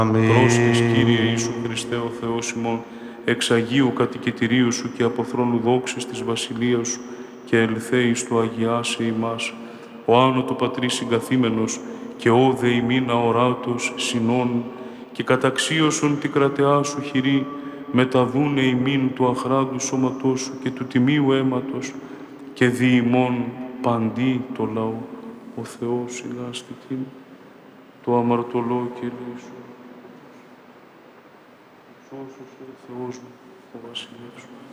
Πρόσχες, Κύριε Ιησού Χριστέ ο Θεός ημών, εξ Αγίου κατοικητηρίου Σου και από θρόνου δόξης της Βασιλείας Σου και ελθέης του Αγιάσε ημάς, ο άνω του Πατρί συγκαθήμενος και όδε ημίν αοράτος συνών και καταξίωσον τη κρατεά Σου χειρή, μεταδούνε ημίν του αχράντου σώματός Σου και του τιμίου αίματος και δι' ημών παντί το λαό. Ο Θεός σιγάστηκιν, το αμαρτωλό και ελέησον. Σώσος ο Θεός μου, ο Βασιλεύς μου.